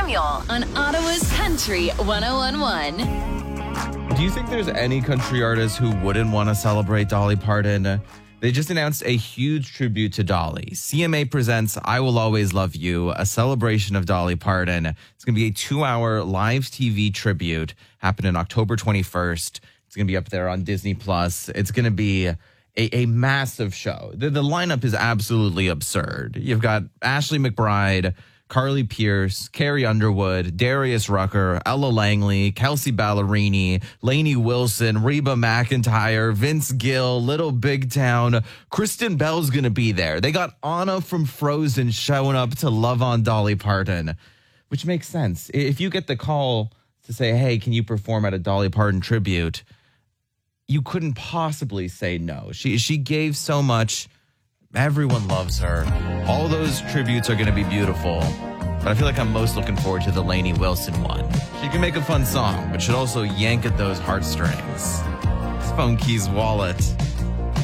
Samuel on Ottawa's Country 101.1. Do you think there's any country artist who wouldn't want to celebrate Dolly Parton? They just announced a huge tribute to Dolly. CMA presents I Will Always Love You, a celebration of Dolly Parton. It's going to be a 2-hour live TV tribute happening October 21st. It's going to be up there on Disney+. It's going to be a massive show. The lineup is absolutely absurd. You've got Ashley McBryde, Carly Pierce, Carrie Underwood, Darius Rucker, Ella Langley, Kelsey Ballerini, Lainey Wilson, Reba McEntire, Vince Gill, Little Big Town. Kristen Bell's going to be there. They got Anna from Frozen showing up to love on Dolly Parton, which makes sense. If you get the call to say, hey, can you perform at a Dolly Parton tribute? You couldn't possibly say no. She gave so much. Everyone loves her. All those tributes are going to be beautiful. But I feel like I'm most looking forward to the Lainey Wilson one. She can make a fun song, but should also yank at those heartstrings. Phone Keys Wallet.